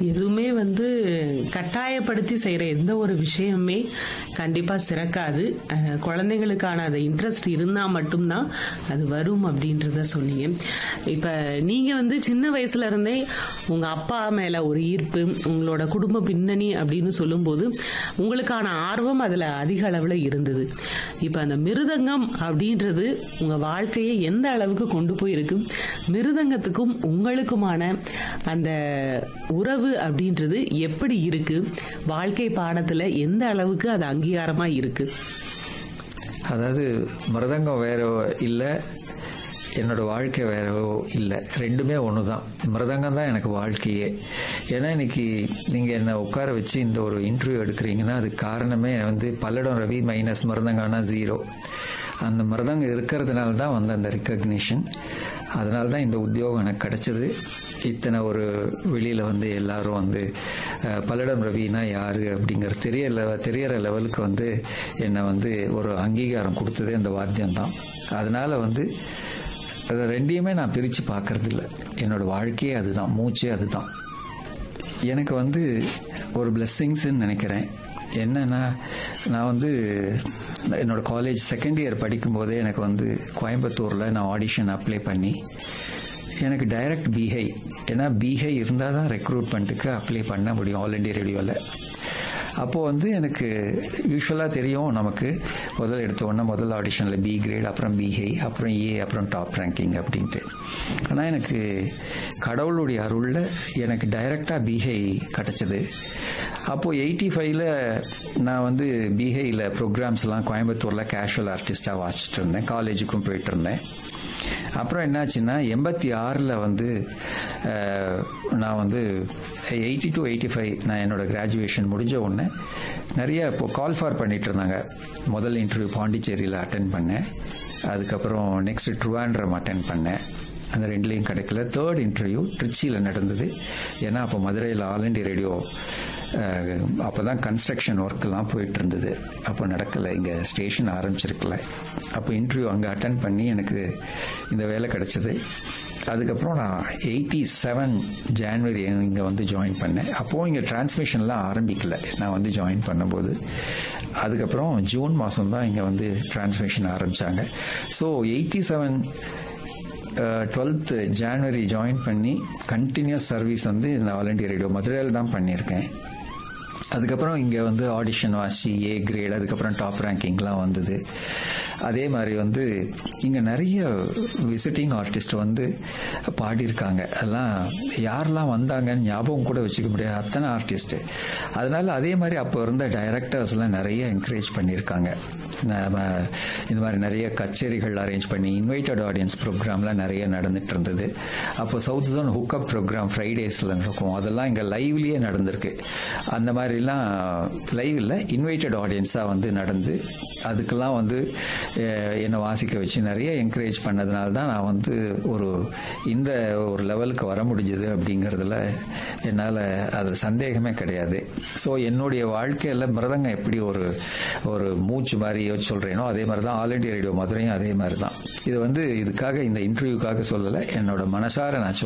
எதுவுமே கட்டாயப்படுத்தி செய்யற எந்த ஒரு விஷயமே கண்டிப்பா சிறக்காது. குழந்தைங்களுக்கான அந்த இன்ட்ரெஸ்ட் இருந்தா மட்டும்தான் அது வரும் அப்படின்றத சொன்னீங்க. இப்ப நீங்க சின்ன வயசுல இருந்தே உங்க அப்பா மேல ஒரு ஈர்ப்பு, உங்களோட குடும்ப பின்னணி அப்படின்னு சொல்லும்போது உங்களுக்கான ஆர்வம் அதுல அதிக அளவுல இருந்தது. இப்ப அந்த மிருதங்கம் அப்படின்றது உங்க வாழ்க்கையை எந்த அளவுக்கு கொண்டு போயிருக்கு? மிருதங்கத்துக்கும் உங்களுக்குமான அந்த உறவு அப்படின்றது எப்படி இருக்கு? வாழ்க்கை பாடத்துல எந்த அளவுக்கு அது அங்கீகாரமா இருக்கு? அதாவது மிருதங்கம் வேற இல்லை, என்னோட வாழ்க்கை வேறவோ இல்லை, ரெண்டுமே ஒன்று தான். மிருதங்கம் தான் எனக்கு வாழ்க்கையே. ஏன்னா இன்னைக்கு நீங்கள் என்னை உட்கார வச்சு இந்த ஒரு இன்டர்வியூ எடுக்கிறீங்கன்னா அதுக்கு காரணமே பல்லடம் ரவி மைனஸ் மிருதங்கன்னா 0. அந்த மிருதங்கம் இருக்கிறதுனால தான் அந்த ரெக்கக்னிஷன். அதனால தான் இந்த உத்தியோகம் எனக்கு கிடைச்சது. இத்தனை ஒரு வெளியில் எல்லாரும் பல்லடம் ரவினா யாரு அப்படிங்கிற தெரியற லெவலுக்கு என்னை ஒரு அங்கீகாரம் கொடுத்ததே அந்த வாத்தியம் தான். அதனால அதை ரெண்டையுமே நான் பிரித்து பார்க்கறது இல்லை. என்னோட வாழ்க்கையே அதுதான், மூச்சே அதுதான். எனக்கு ஒரு பிளெஸ்ஸிங்ஸ்ன்னு நினைக்கிறேன். என்னன்னா, நான் என்னோட காலேஜ் செகண்ட் இயர் படிக்கும்போதே எனக்கு கோயம்புத்தூரில் நான் ஆடிஷன் அப்ளை பண்ணி எனக்கு டைரக்ட் பிஹை, ஏன்னா பிஹை இருந்தால் தான் ரெக்ரூட்மெண்ட்டுக்கு அப்ளை பண்ண முடியும் ஆல் இண்டியா ரேடியோவில். அப்போது எனக்கு யூஸ்வலாக தெரியும், நமக்கு முதல் ஆடிஷனில் பி கிரேட், அப்புறம் பிஹை, அப்புறம் ஏ, அப்புறம் டாப் ரேங்கிங் அப்படின்ட்டு. ஆனால் எனக்கு கடவுளுடைய அருளில் எனக்கு டைரெக்டாக பிஹை கிடச்சிது. அப்போது 85ல் நான் பிஹையில் ப்ரோக்ராம்ஸ்லாம் கோயம்புத்தூரில் கேஷுவல் ஆர்டிஸ்டாக வாசிச்சுட்டு இருந்தேன், காலேஜுக்கும் போயிட்டு இருந்தேன். அப்புறம் என்னாச்சுன்னா 86ல் நான் 82, 85 நான் என்னோட கிராஜுவேஷன் முடிஞ்ச உடனே நிறைய இப்போ கால் ஃபார் பண்ணிட்டு இருந்தாங்க. முதல் இன்டர்வியூ பாண்டிச்சேரியில் அட்டென்ட் பண்ணேன். அதுக்கப்புறம் நெக்ஸ்ட் ட்ரிவாண்ட்ரம் அட்டென்ட் பண்ணேன். அந்த ரெண்டுலேயும் கிடைக்கல. தேர்ட் இன்டர்வியூ திருச்சியில் நடந்தது. ஏன்னா அப்போ மதுரையில் ஆல் இண்டியா ரேடியோ அப்போ தான் கன்ஸ்ட்ரக்ஷன் ஒர்க்கெல்லாம் போயிட்டு இருந்தது. அப்போ நடக்கலை, இங்கே ஸ்டேஷன் ஆரம்பிச்சிருக்கல. அப்போ இன்டர்வியூ அங்கே அட்டன் பண்ணி எனக்கு இந்த வேலை கிடச்சிது. அதுக்கப்புறம் நான் 87 ஜான்வரி இங்கே ஜாயின் பண்ணேன். அப்போது இங்கே டிரான்ஸ்மிஷன்லாம் ஆரம்பிக்கல நான் ஜாயின் பண்ணும்போது. அதுக்கப்புறம் ஜூன் மாதம் தான் இங்கே டிரான்ஸ்மிஷன் ஆரம்பித்தாங்க. ஸோ 87 12th ஜான்வரி ஜாயின் பண்ணி கண்டினியூஸ் சர்வீஸ் இந்த ஆல் இண்டியா ரேடியோ மதுரையில் தான் பண்ணியிருக்கேன். அதுக்கப்புறம் இங்கே ஆடிஷன் வாசி ஏ கிரேட், அதுக்கப்புறம் டாப் ரேங்கிங்லாம் வந்தது. அதே மாதிரி இங்கே நிறைய விசிட்டிங் ஆர்டிஸ்ட் பாடியிருக்காங்க. அதெல்லாம் யாரெல்லாம் வந்தாங்கன்னு ஞாபகம் கூட வச்சுக்க முடியாது, அத்தனை ஆர்டிஸ்ட்டு. அதனால அதே மாதிரி அப்போ இருந்த டைரக்டர்ஸ்லாம் நிறைய என்கரேஜ் பண்ணியிருக்காங்க. இந்த மாதிரி நிறைய கச்சேரிகள் அரேஞ்ச் பண்ணி இன்வைட்டட் ஆடியன்ஸ் ப்ரோக்ராம்லாம் நிறைய நடந்துட்டு இருந்தது. அப்போ சவுத் ஜோன் ஹுக்அப் ப்ரோக்ராம் ஃப்ரைடேஸில் இருக்கும். அதெல்லாம் இங்கே லைவ்லேயே நடந்திருக்கு. அந்த மாதிரிலாம் லைவ் இல்லை, இன்வைட்டட் ஆடியன்ஸாக நடந்து அதுக்கெல்லாம் என்னை வாசிக்க வச்சு நிறைய என்கரேஜ் பண்ணதுனால தான் நான் இந்த ஒரு லெவலுக்கு வர முடிஞ்சது அப்படிங்கிறதுல என்னால் அது சந்தேகமே கிடையாது. ஸோ என்னுடைய வாழ்க்கையில் மிருதங்கம் எப்படி ஒரு மூச்சு மாதிரி சொல்கிறேனோ அதே மாதிரி தான் ஆல் இண்டியா ரேடியோ மதுரையும் அதே மாதிரி தான். இது இதுக்காக இந்த இன்டர்வியூக்காக சொல்லலை, என்னோட மனசார நான்